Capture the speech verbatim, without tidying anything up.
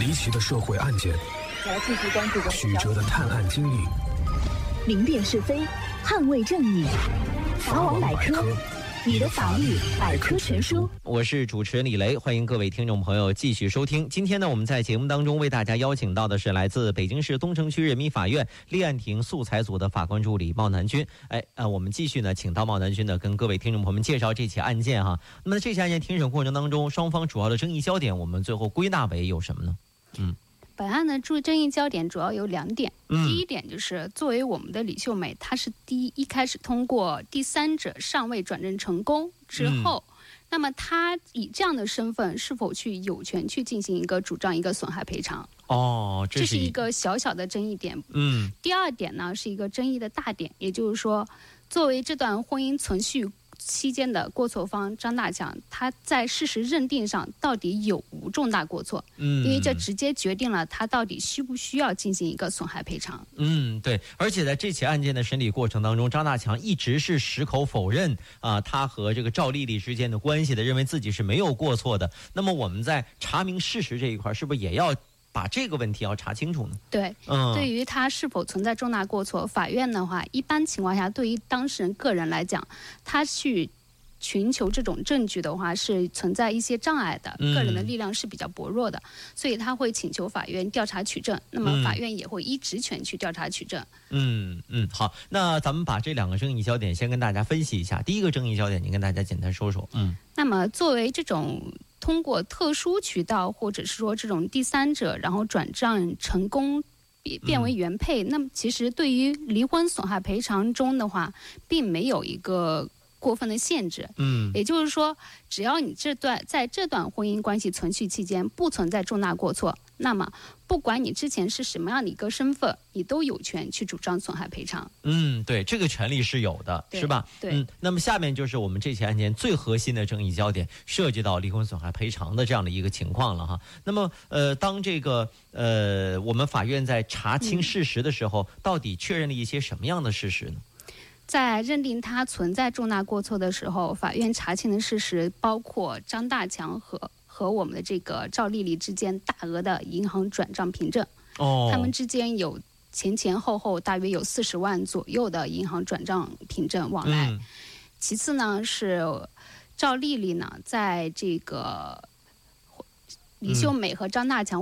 离奇的社会案件，曲折的探案经历， 明辨是非，捍卫正义。法网百科，你的法律百科全书。 我是主持人李雷，欢迎各位听众朋友继续收听。今天呢，我们在节目当中为大家邀请到的是来自北京市东城区人民法院立案庭素材组的法官助理茂南军。哎，呃，我们继续呢，请到茂南军呢，跟各位听众朋友们介绍这起案件哈。那么这起案件庭审过程当中，双方主要的争议焦点，我们最后归纳为有什么呢？嗯。 本案的注争议焦点主要有两点， 嗯、 第一点就是作为我们的李秀美，她是第一一开始通过第三者尚未转证成功之后、嗯、那么她以这样的身份是否去有权去进行一个主张一个损害赔偿。 哦，这 是, 这是一个小小的争议点。 嗯， 第二点呢是一个争议的大点，也就是说作为这段婚姻存续期间的过错方张大强，他在事实认定上到底有无重大过错？嗯，因为这直接决定了他到底需不需要进行一个损害赔偿。 嗯，对。而且在这起案件的审理过程当中，张大强一直是矢口否认啊，他和这个赵丽丽之间的关系的，认为自己是没有过错的。那么我们在查明事实这一块，是不是也要把这个问题要查清楚呢？ 对，嗯，对于他是否存在重大过错，法院的话，一般情况下，对于当事人个人来讲，他去寻求这种证据的话，是存在一些障碍的，个人的力量是比较薄弱的，嗯、所以他会请求法院调查取证。那么法院也会依职权去调查取证。 嗯嗯，好，那咱们把这两个争议焦点先跟大家分析一下。第一个争议焦点，您跟大家简单说说。嗯， 那么作为这种通过特殊渠道或者是说这种第三者然后转账成功变为原配、嗯、那么其实对于离婚损害赔偿中的话并没有一个过分的限制。嗯，也就是说只要你这段在这段婚姻关系存续期间不存在重大过错，那么不管你之前是什么样的一个身份，你都有权去主张损害赔偿。 嗯，对，这个权利是有的，是吧？ 对。 嗯，那么下面就是我们这起案件最核心的争议焦点，涉及到离婚损害赔偿的这样的一个情况了哈。那么，呃，当这个呃我们法院在查清事实的时候、嗯，到底确认了一些什么样的事实呢？ 在认定他存在重大过错的时候，法院查清的事实包括张大强和和我们的这个赵丽丽之间大额的银行转账凭证。哦，他们之间有前前后后大约有四十万左右的银行转账凭证往来。嗯、其次呢是赵丽丽呢，在这个李秀美和张大强